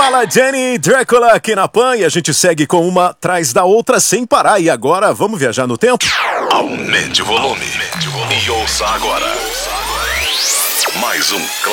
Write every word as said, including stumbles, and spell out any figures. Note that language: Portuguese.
Fala, Jenny Drácula aqui na Pan e a gente segue com uma atrás da outra sem parar. E agora, vamos viajar no tempo? Aumente o volume, Aumente o volume. E ouça agora mais um